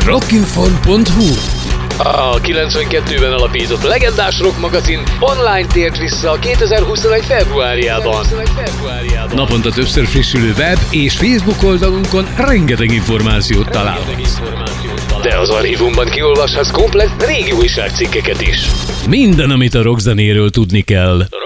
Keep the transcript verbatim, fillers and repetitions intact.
rockinfon pont hu. A kilencvenkettőben alapított legendás rock magazin online tért vissza a kétezer-huszonegy februárjában. Naponta többször frissülő web és Facebook oldalunkon rengeteg információt találhatsz. De az archívumban kiolvashatsz komplett régi újságcikkeket is. Minden, amit a rockzenéről tudni kell.